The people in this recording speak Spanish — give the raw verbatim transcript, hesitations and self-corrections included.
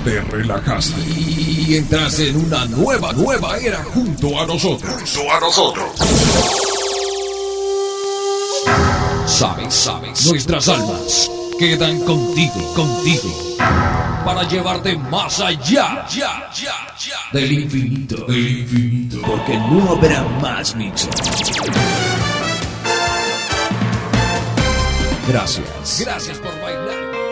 te relajaste y entraste en una nueva, nueva era junto a nosotros. Junto a nosotros. Sabes, sabes, nuestras almas quedan contigo, contigo, para llevarte más allá, ya, ya, ya, del infinito, del infinito, porque no habrá más mixes. Gracias, gracias por bailar.